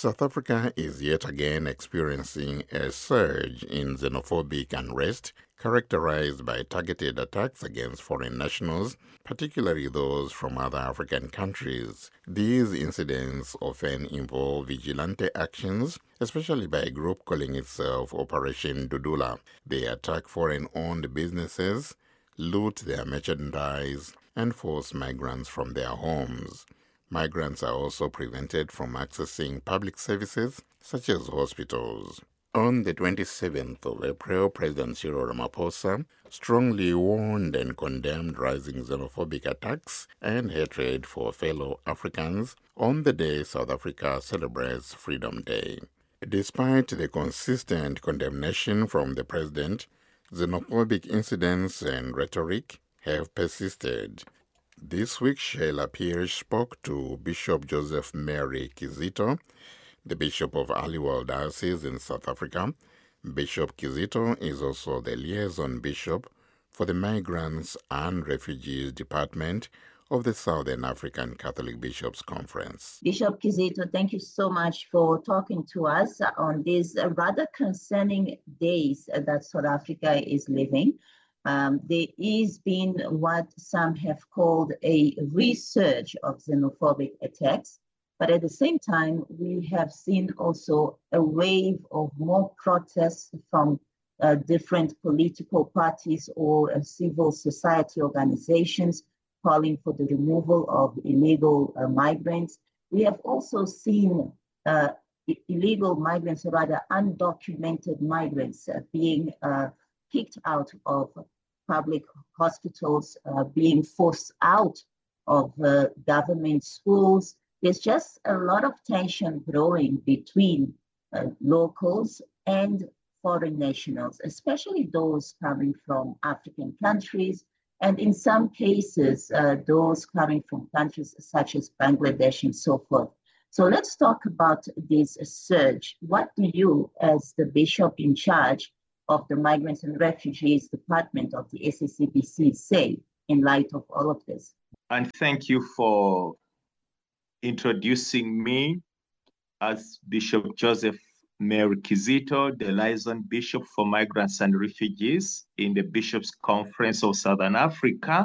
South Africa is yet again experiencing a surge in xenophobic unrest characterized by targeted attacks against foreign nationals, particularly those from other African countries. These incidents often involve vigilante actions, especially by a group calling itself Operation Dudula. They attack foreign-owned businesses, loot their merchandise, and force migrants from their homes. Migrants are also prevented from accessing public services such as hospitals. On the 27th of April, President Cyril Ramaphosa strongly warned and condemned rising xenophobic attacks and hatred for fellow Africans on the day South Africa celebrates Freedom Day. Despite the consistent condemnation from the president, xenophobic incidents and rhetoric have persisted. This week, Sheila Pierce spoke to Bishop Joseph Mary Kizito, the Bishop of Aliwal Diocese in South Africa. Bishop Kizito is also the liaison bishop for the Migrants and Refugees Department of the Southern African Catholic Bishops' Conference. Bishop Kizito, thank you so much for talking to us on these rather concerning days that South Africa is living. There is been what some have called a resurge of xenophobic attacks, but at the same time, we have seen also a wave of more protests from different political parties or civil society organizations calling for the removal of illegal migrants. We have also seen illegal migrants, or rather undocumented migrants, being kicked out of public hospitals, being forced out of government schools. There's just a lot of tension growing between locals and foreign nationals, especially those coming from African countries, and in some cases, those coming from countries such as Bangladesh and so forth. So let's talk about this surge. What do you, as the bishop in charge of the Migrants and Refugees Department of the SACBC, say in light of all of this? And thank you for introducing me as Bishop Joseph Mary Kizito, the liaison bishop for Migrants and Refugees in the Bishops' Conference of Southern Africa.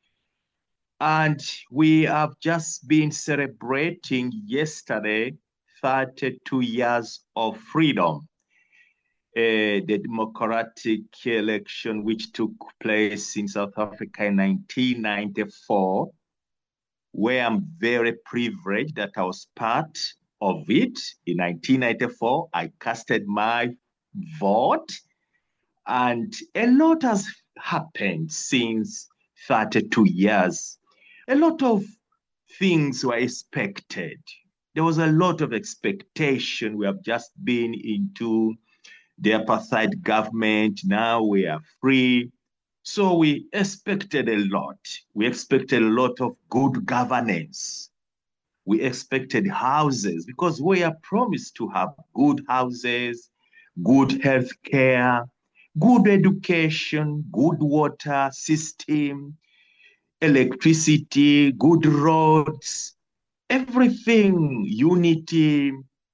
And we have just been celebrating yesterday 32 years of freedom. The democratic election which took place in South Africa in 1994, where I'm very privileged that I was part of it. In 1994, I casted my vote, and a lot has happened since 32 years. A lot of things were expected. There was a lot of expectation. We have just been into the apartheid government. Now we are free. So we expected a lot. We expected a lot of good governance. We expected houses, because we are promised to have good houses, good health care, good education, good water system, electricity, good roads, everything, unity,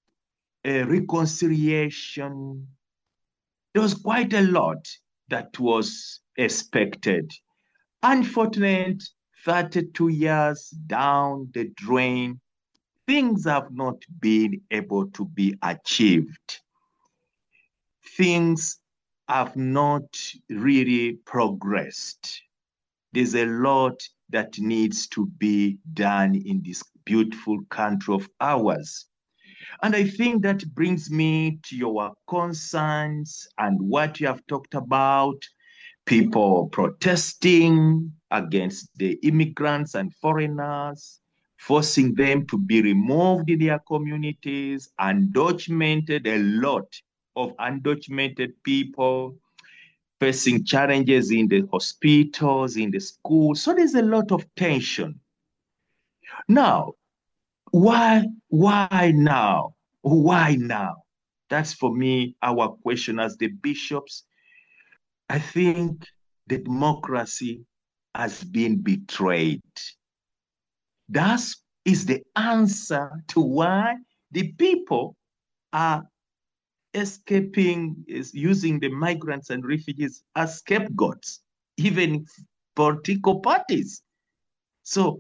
reconciliation. There was quite a lot that was expected. Unfortunately, 32 years down the drain, things have not been able to be achieved. Things have not really progressed. There's a lot that needs to be done in this beautiful country of ours. And I think that brings me to your concerns and what you have talked about, people protesting against the immigrants and foreigners, forcing them to be removed in their communities, undocumented, a lot of undocumented people facing challenges in the hospitals, in the schools. So there's a lot of tension. Now, why now? Why now? That's for me, our question as the bishops. I think the democracy has been betrayed. That is the answer to why the people are escaping, is using the migrants and refugees as scapegoats, even political parties. So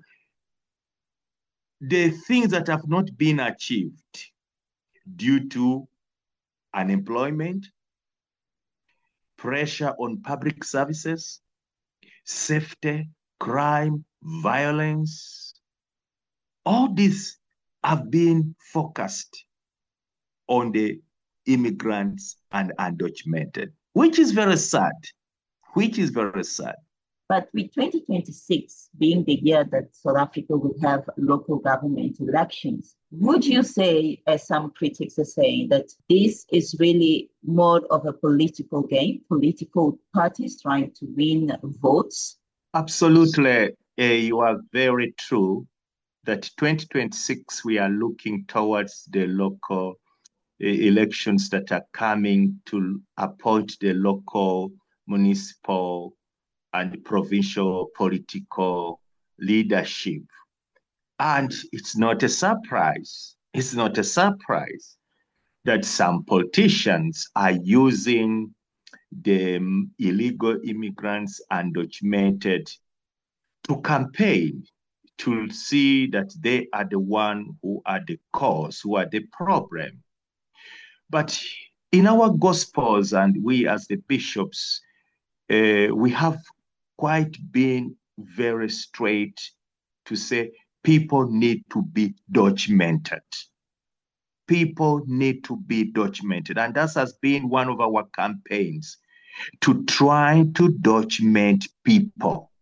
the things that have not been achieved due to unemployment, pressure on public services, safety, crime, violence, all these have been focused on the immigrants and undocumented, which is very sad, which is very sad. But with 2026 being the year that South Africa will have local government elections, would you say, as some critics are saying, that this is really more of a political game, political parties trying to win votes? Absolutely, you are very true that 2026 we are looking towards the local elections that are coming to appoint the local, municipal, and provincial political leadership. And it's not a surprise. It's not a surprise that some politicians are using the illegal immigrants undocumented to campaign, to see that they are the one who are the cause, who are the problem. But in our gospels, and we as the bishops, we have quite been very straight to say people need to be documented. People need to be documented. And that has been one of our campaigns, to try to document people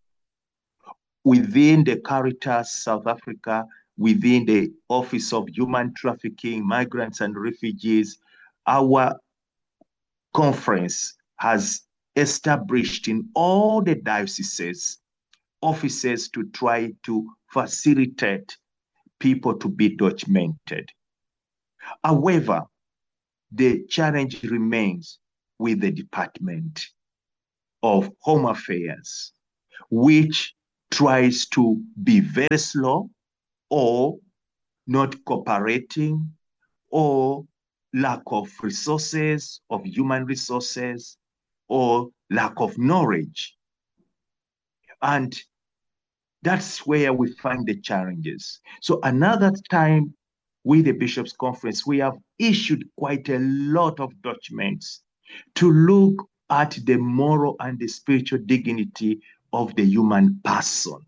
within the Caritas South Africa, within the Office of Human Trafficking, Migrants and Refugees. Our conference has established in all the dioceses offices to try to facilitate people to be documented. However, the challenge remains with the Department of Home Affairs, which tries to be very slow or not cooperating or lack of resources, of human resources, or lack of knowledge. And that's where we find the challenges. So another time with the Bishops' Conference, we have issued quite a lot of documents to look at the moral and the spiritual dignity of the human person,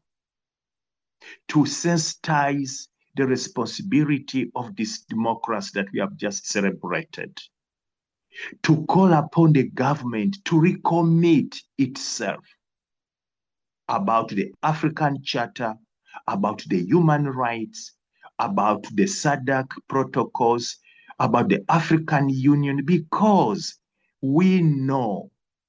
to sensitize the responsibility of this democracy that we have just celebrated, to call upon the government to recommit itself about the African Charter, about the human rights, about the SADC protocols, about the African Union, because we know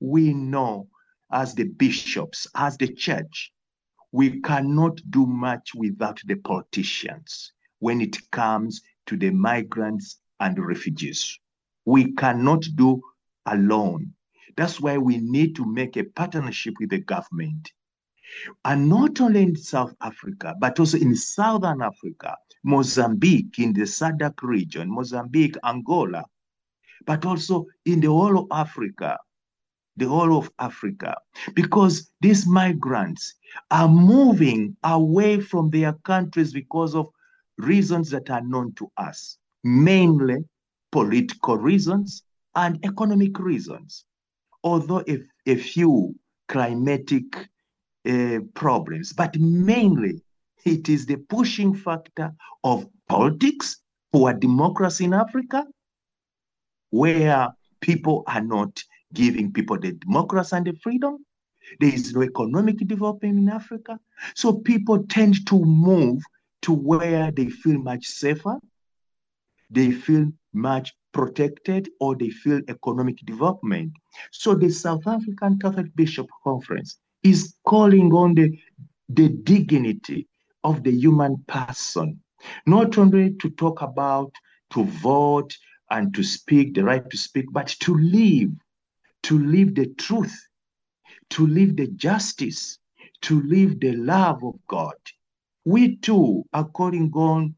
as the bishops, as the church, we cannot do much without the politicians when it comes to the migrants and refugees. We cannot do alone. That's why we need to make a partnership with the government. And not only in South Africa, but also in Southern Africa, Mozambique, in the SADC region, Mozambique, Angola, but also in the whole of Africa, because these migrants are moving away from their countries because of reasons that are known to us, mainly political reasons and economic reasons, although a few climatic problems, but mainly it is the pushing factor of politics, poor democracy in Africa, where people are not giving people the democracy and the freedom. There is no economic development in Africa. So people tend to move to where they feel much safer, they feel much protected, or they feel economic development. So the South African Catholic Bishop Conference is calling on the dignity of the human person, not only to talk about, to vote, and to speak, the right to speak, but to live the truth, to live the justice, to live the love of God. We too are calling on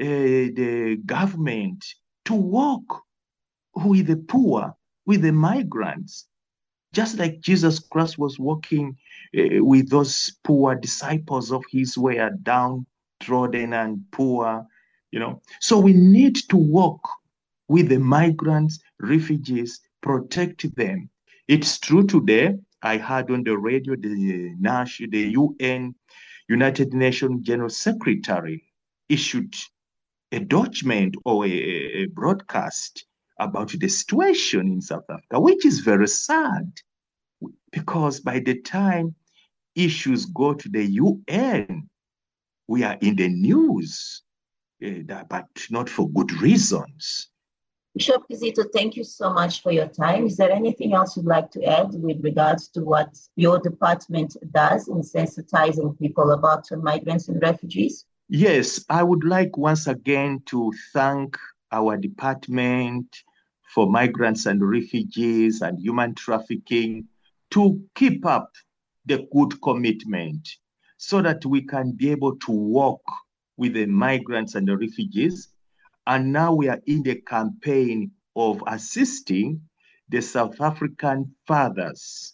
the government to walk with the poor, with the migrants, just like Jesus Christ was walking with those poor disciples of his who were downtrodden and poor, So we need to walk with the migrants, refugees, protect them. It's true today, I heard on the radio, the UN, United Nations General Secretary issued a document or a broadcast about the situation in South Africa, which is very sad, because by the time issues go to the UN, we are in the news, but not for good reasons. Bishop Kizito, thank you so much for your time. Is there anything else you'd like to add with regards to what your department does in sensitizing people about migrants and refugees? Yes, I would like once again to thank our department for migrants and refugees and human trafficking to keep up the good commitment so that we can be able to work with the migrants and the refugees. And now we are in the campaign of assisting the South African fathers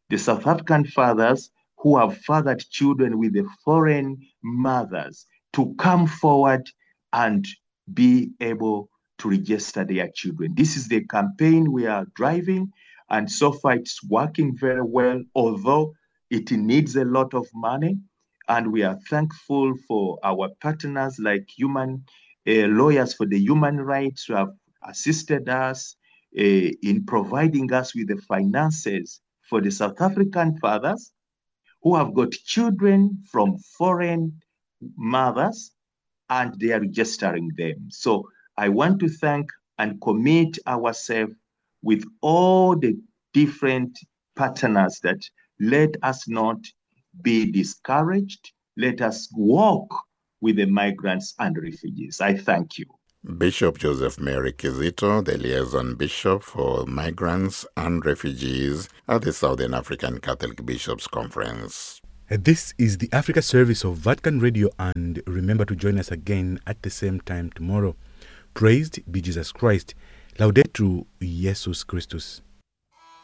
who have fathered children with the foreign mothers to come forward and be able to register their children. This is the campaign we are driving, and so far it's working very well, although it needs a lot of money. And we are thankful for our partners like lawyers for the human rights who have assisted us in providing us with the finances for the South African fathers who have got children from foreign mothers, and they are registering them. So I want to thank and commit ourselves with all the different partners that let us not be discouraged. Let us walk with the migrants and refugees. I thank you. Bishop Joseph Mary Kizito, the liaison bishop for migrants and refugees at the Southern African Catholic Bishops' Conference. This is the Africa service of Vatican Radio, and remember to join us again at the same time tomorrow. Praised be Jesus Christ. Laudetur Jesus Christus.